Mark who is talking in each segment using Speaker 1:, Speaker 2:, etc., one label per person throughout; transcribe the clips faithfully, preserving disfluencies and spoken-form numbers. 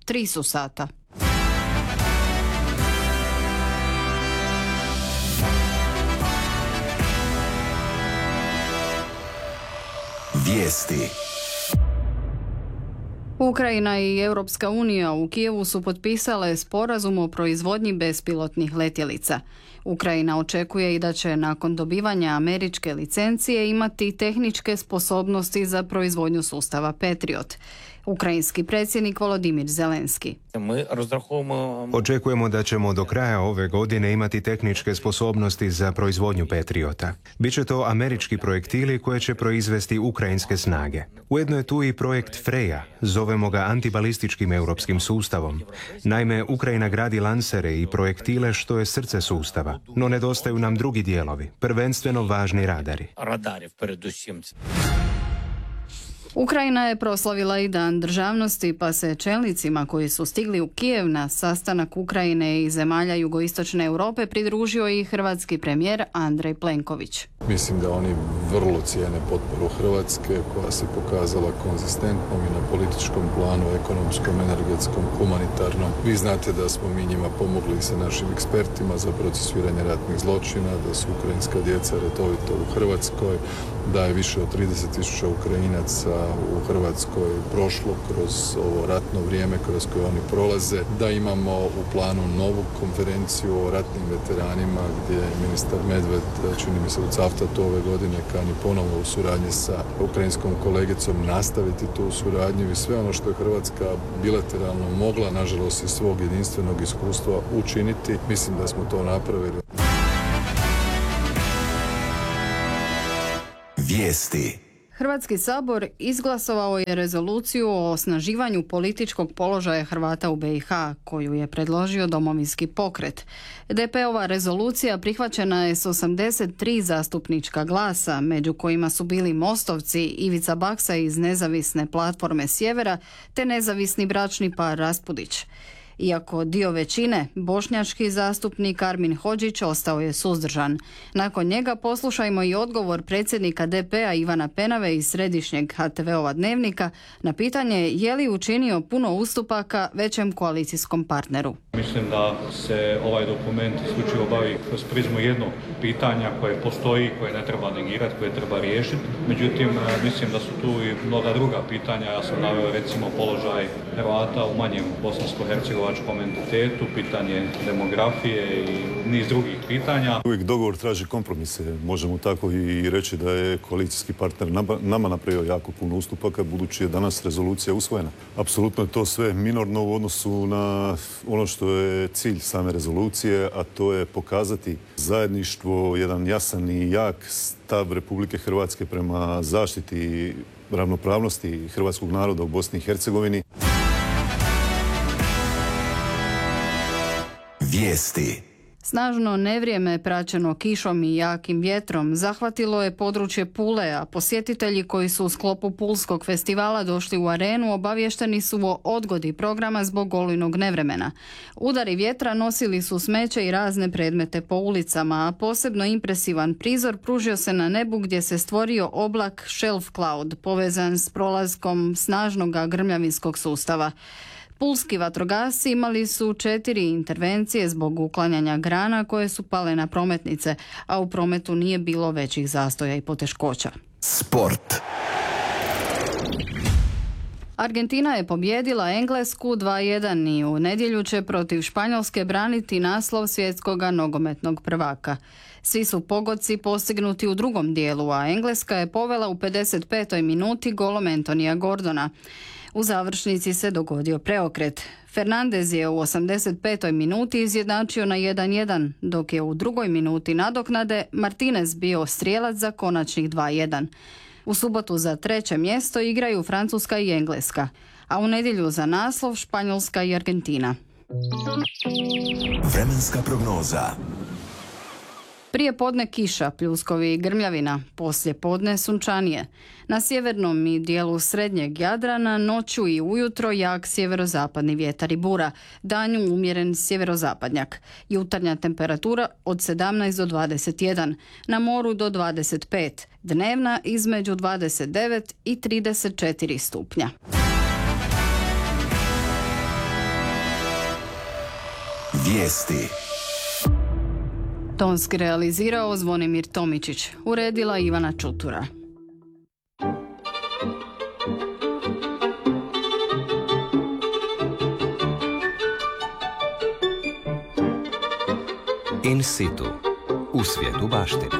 Speaker 1: tri su sata.
Speaker 2: Vijesti.
Speaker 1: Ukrajina i Europska unija u Kijevu su potpisale sporazum o proizvodnji bespilotnih letjelica. Ukrajina očekuje i da će nakon dobivanja američke licencije imati tehničke sposobnosti za proizvodnju sustava Patriot. Ukrajinski predsjednik Volodimir Zelenski.
Speaker 3: Očekujemo da ćemo do kraja ove godine imati tehničke sposobnosti za proizvodnju Patriota. Biće to američki projektili koje će proizvesti ukrajinske snage. Ujedno je tu i projekt Freja, zovemo ga antibalističkim europskim sustavom. Naime, Ukrajina gradi lansere i projektile što je srce sustava, no nedostaju nam drugi dijelovi, prvenstveno važni radari.
Speaker 1: Ukrajina je proslavila i Dan državnosti, pa se čelnicima koji su stigli u Kijev na sastanak Ukrajine i zemalja jugoistočne Europe pridružio i hrvatski premijer Andrej Plenković.
Speaker 4: Mislim da oni vrlo cijene potporu Hrvatske koja se pokazala konzistentnom i na političkom planu, ekonomskom, energetskom, humanitarnom. Vi znate da smo mi njima pomogli sa našim ekspertima za procesuiranje ratnih zločina, da su ukrajinska djeca redovito u Hrvatskoj, da je više od trideset tisuća Ukrajinaca u Hrvatskoj prošlo kroz ovo ratno vrijeme kroz koje oni prolaze, da imamo u planu novu konferenciju o ratnim veteranima gdje je ministar Medved, čini mi se u Cavtatu ove godine, kani ponovno u suradnji sa ukrajinskom kolegicom nastaviti tu suradnju i sve ono što je Hrvatska bilateralno mogla, nažalost iz svog jedinstvenog iskustva učiniti. Mislim da smo to napravili.
Speaker 2: Vijesti.
Speaker 1: Hrvatski sabor izglasovao je rezoluciju o osnaživanju političkog položaja Hrvata u B i H, koju je predložio Domovinski pokret. D P-ova rezolucija prihvaćena je s osamdeset tri zastupnička glasa, među kojima su bili Mostovci, Ivica Baksa iz Nezavisne platforme Sjevera, te nezavisni bračni par Raspudić. Iako dio većine, bošnjački zastupnik Armin Hodžić ostao je suzdržan. Nakon njega poslušajmo i odgovor predsjednika D P-a Ivana Penave iz središnjeg H T V-ova Dnevnika na pitanje je li učinio puno ustupaka većem koalicijskom partneru.
Speaker 5: Mislim da se ovaj dokument isključivo bavi kroz prizmu jednog pitanja koje postoji, koje ne treba negirati, koje treba riješiti. Međutim, mislim da su tu i mnoga druga pitanja. Ja sam naveo recimo položaj Hrvata u manjem bosansko-hercegovačkom entitetu, pitanje demografije i niz drugih pitanja.
Speaker 6: Uvijek dogovor traži kompromise. Možemo tako i reći da je koalicijski partner nama napravio jako puno ustupaka, budući je danas rezolucija usvojena. Apsolutno je to sve minorno u odnosu na ono što je cilj same rezolucije, a to je pokazati zajedništvo, jedan jasan i jak stav Republike Hrvatske prema zaštiti ravnopravnosti hrvatskog naroda u Bosni i Hercegovini.
Speaker 2: Vijesti.
Speaker 1: Snažno nevrijeme praćeno kišom i jakim vjetrom zahvatilo je područje Pule, a posjetitelji koji su u sklopu Pulskog festivala došli u arenu obavješteni su o odgodi programa zbog olujnog nevremena. Udari vjetra nosili su smeće i razne predmete po ulicama, a posebno impresivan prizor pružio se na nebu gdje se stvorio oblak shelf cloud povezan s prolaskom snažnog grmljavinskog sustava. Pulski vatrogasci imali su četiri intervencije zbog uklanjanja grana koje su pale na prometnice, a u prometu nije bilo većih zastoja i poteškoća.
Speaker 2: Sport.
Speaker 1: Argentina je pobijedila Englesku dva jedan i u nedjelju će protiv Španjolske braniti naslov svjetskog nogometnog prvaka. Svi su pogodci postignuti u drugom dijelu, a Engleska je povela u pedeset petoj minuti golom Antonija Gordona. U završnici se dogodio preokret. Fernandez je u osamdeset petoj minuti izjednačio na jedan jedan, dok je u drugoj minuti nadoknade Martinez bio strijelac za konačnih dva jedan. U subotu za treće mjesto igraju Francuska i Engleska, a u nedjelju za naslov Španjolska i Argentina.
Speaker 2: Vremenska prognoza.
Speaker 1: Prije podne kiša, pljuskovi i grmljavina, poslije podne sunčanije. Na sjevernom i dijelu srednjeg Jadrana noću i ujutro jak sjeverozapadni vjetar i bura, danju umjeren sjeverozapadnjak. Jutarnja temperatura od sedamnaest do dvadeset jedan, na moru do dvadeset pet, dnevna između dvadeset devet i trideset četiri stupnja.
Speaker 2: Vijesti.
Speaker 1: Tonski realizirao Zvonimir Tomičić, uredila Ivana Čutura.
Speaker 7: In situ, u svijetu baštine.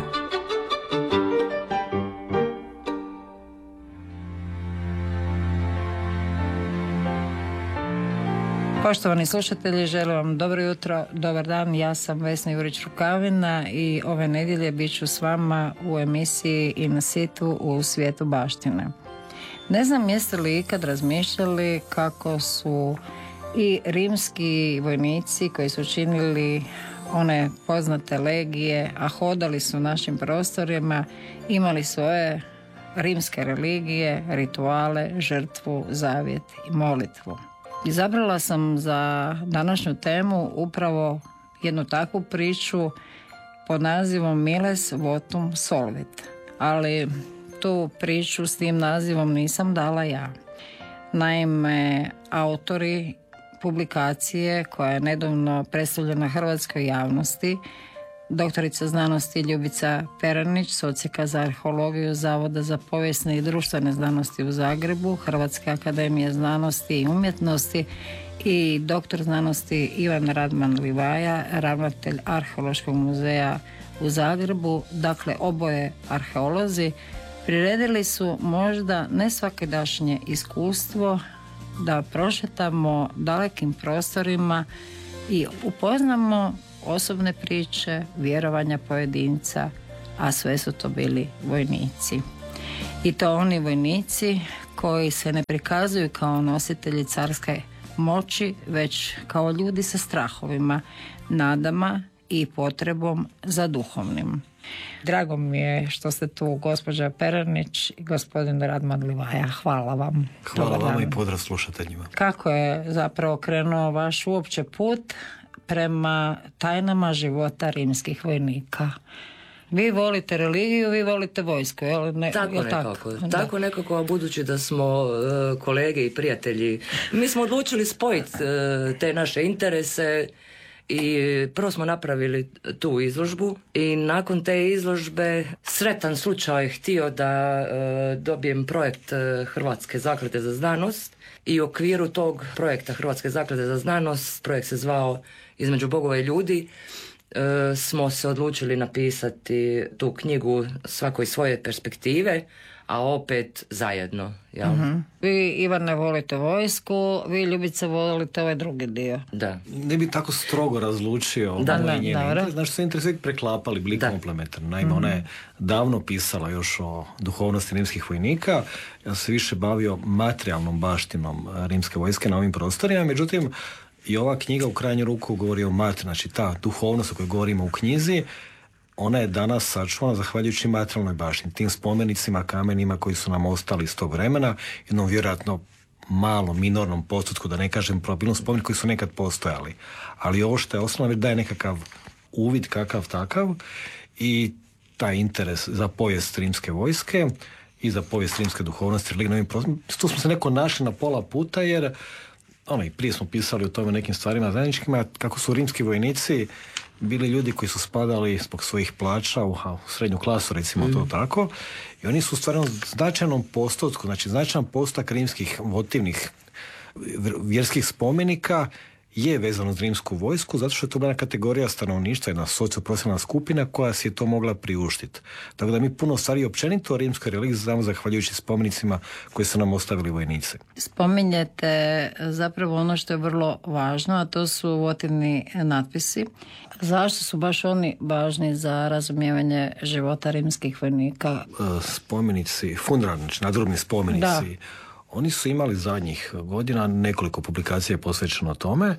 Speaker 8: Poštovani slušatelji, želim vam dobro jutro, dobar dan, ja sam Vesna Jurić-Rukavina i ove nedjelje bit ću s vama u emisiji In situ u svijetu baštine. Ne znam jeste li ikad razmišljali kako su i rimski vojnici koji su činili one poznate legije, a hodali su našim prostorima, imali svoje rimske religije, rituale, žrtvu, zavjet i molitvu. Izabrala sam za današnju temu upravo jednu takvu priču pod nazivom Miles votum solvit. Ali tu priču s tim nazivom nisam dala ja. Naime, autori publikacije koja je nedavno predstavljena hrvatskoj javnosti, doktorica znanosti Ljubica Peranić s Odsjeka za arheologiju Zavoda za povijesne i društvene znanosti u Zagrebu, Hrvatske akademije znanosti i umjetnosti, i doktor znanosti Ivan Radman Livaja, ravnatelj Arheološkog muzeja u Zagrebu, dakle oboje arheolozi, priredili su možda ne svakidašnje iskustvo da prošetamo dalekim prostorima i upoznamo osobne priče, vjerovanja pojedinca, a sve su to bili vojnici. I to oni vojnici koji se ne prikazuju kao nositelji carske moći, već kao ljudi sa strahovima, nadama i potrebom za duhovnim. Drago mi je što ste tu, gospođa Peranić i gospodin Radman Livaja. Hvala vam.
Speaker 9: Hvala vama i pozdrav slušateljima.
Speaker 8: Kako je zapravo krenuo vaš uopće put prema tajnama života rimskih vojnika? Vi volite religiju, vi volite vojsku, jel? Ne,
Speaker 10: tako
Speaker 8: jel
Speaker 10: nekako.
Speaker 8: Tako?
Speaker 10: tako nekako, budući da smo uh, kolege i prijatelji, mi smo odlučili spojiti uh, te naše interese i prvo smo napravili tu izložbu i nakon te izložbe sretan slučaj htio da uh, dobijem projekt uh, Hrvatske zaklade za znanost i u okviru tog projekta Hrvatske zaklade za znanost, projekt se zvao Između bogova i ljudi, e, smo se odlučili napisati tu knjigu svakoj svoje perspektive, a opet zajedno. Jel?
Speaker 8: Uh-huh. Vi, Ivane, volite vojsku, vi, Ljubice, volite ovaj drugi dio.
Speaker 10: Da.
Speaker 9: Ne bi tako strogo razlučio
Speaker 10: da,
Speaker 9: ovaj njen interes.
Speaker 10: Da.
Speaker 9: Znaš, su interesi preklapali, bili komplementarni. Naime, uh-huh. ona je davno pisala još o duhovnosti rimskih vojnika. Ja se više bavio materijalnom baštinom rimske vojske na ovim prostorima. Međutim, i ova knjiga u krajnju ruku govori o materijalnosti, znači ta duhovnost o kojoj govorimo u knjizi, ona je danas sačuvana zahvaljujući materijalnoj baštini, tim spomenicima, kamenima koji su nam ostali iz tog vremena, jednom vjerojatno malom, minornom postotku, da ne kažem probilnom spomenik koji su nekad postojali. Ali ovo što je osnovno već daje nekakav uvid kakav takav i taj interes za povijest rimske vojske i za povijest rimske duhovnosti. Tu smo se neko našli na pola puta jer ono, i prije smo pisali o tome nekim stvarima zajedničkima, kako su rimski vojnici bili ljudi koji su spadali zbog svojih plaća u, u srednju klasu, recimo mm. to tako, i oni su u stvarno značajnom postotku, znači značajan postotak rimskih votivnih vjerskih spomenika je vezano uz rimsku vojsku, zato što je to bila kategorija stanovništva, jedna socioprofesionalna skupina koja si je to mogla priuštiti. Tako da mi puno stvari općenito o rimskoj religiji znamo zahvaljujući spomenicima koje su nam ostavili vojnici.
Speaker 8: Spominjete zapravo ono što je vrlo važno, a to su votivni natpisi. Zašto su baš oni važni za razumijevanje života rimskih vojnika?
Speaker 9: Spomenici, funeralni, znači nadgrobni spomenici, da. Oni su imali zadnjih godina nekoliko publikacija posvećeno tome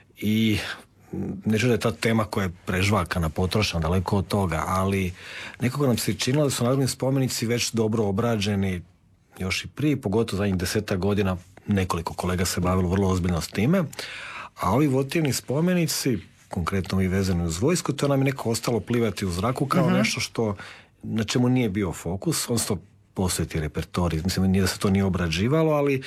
Speaker 9: i neću da je ta tema koja je prežvakana, potrošena, daleko od toga, ali nekako nam se činilo da su nadgrobni spomenici već dobro obrađeni još i prije, pogotovo zadnjih desetak godina nekoliko kolega se bavilo vrlo ozbiljno s time, a ovi votivni spomenici, konkretno i vezani uz vojsku, to nam je neko ostalo plivati u zraku kao uh-huh. nešto što, na čemu nije bio fokus, odnosno postoji ti repertorij, mislim nije da se to nije obrađivalo, ali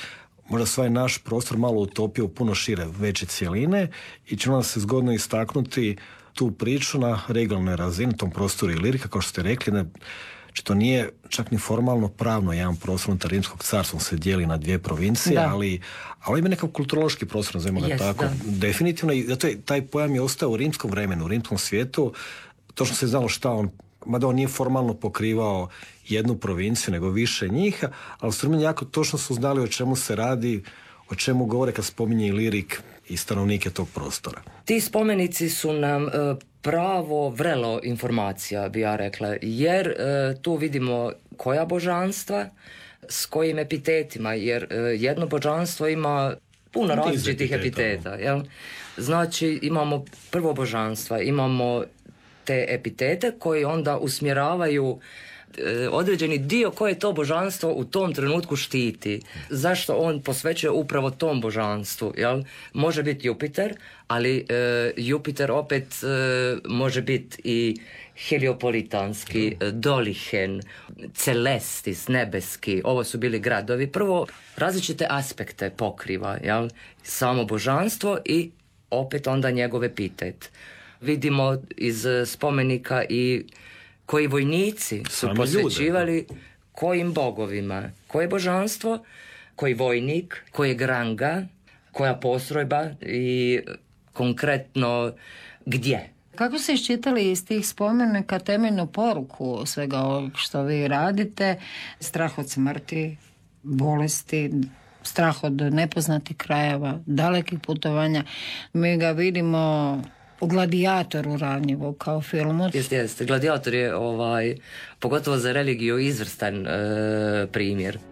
Speaker 9: možda svoj naš prostor malo utopio u puno šire, veće cjeline i čini nam se zgodno istaknuti tu priču na regionalnoj razini, tom prostoru Ilirika, kao što ste rekli, ne, znači to nije čak ni formalno pravno jedan prostor unutar Rimskog carstva, se dijeli na dvije provincije, da. ali, ali ima nekakav kulturološki prostor, nazovimo ga yes, tako, da. definitivno, i zato je, taj pojam je ostao u rimskom vremenu, u rimskom svijetu, točno se znalo šta on, mada on nije formalno pokrivao jednu provinciju, nego više njih, ali su Rimljani jako točno su znali o čemu se radi, o čemu govore kad spominje Ilirik i stanovnike tog prostora.
Speaker 10: Ti spomenici su nam e, pravo vrelo informacija, bi ja rekla, jer e, tu vidimo koja božanstva, s kojim epitetima, jer e, jedno božanstvo ima puno različitih epiteta. Jel? Znači imamo prvo božanstva, imamo te epitete koji onda usmjeravaju određeni dio koje to božanstvo u tom trenutku štiti. Zašto on posvećuje upravo tom božanstvu? Jel? Može biti Jupiter, ali e, Jupiter opet e, može biti i heliopolitanski, mm. Dolihen, Celestis, nebeski. Ovo su bili gradovi. Prvo, različite aspekte pokriva. Jel? Samo božanstvo i opet onda njegov epitet. Vidimo iz spomenika i koji vojnici su Sami posvećivali ljude. Kojim bogovima, koje božanstvo, koji vojnik, koje granga, koja postrojba i konkretno gdje.
Speaker 8: Kako ste iščitali iz tih spomenika temeljnu poruku svega ovog što vi radite? Strah od smrti, bolesti, strah od nepoznatih krajeva, dalekih putovanja. Mi ga vidimo u Gladijatoru ranjivo kao filmu.
Speaker 10: Jeste, jeste. Gladijator je ovaj, pogotovo za religiju izvrstan e, primjer.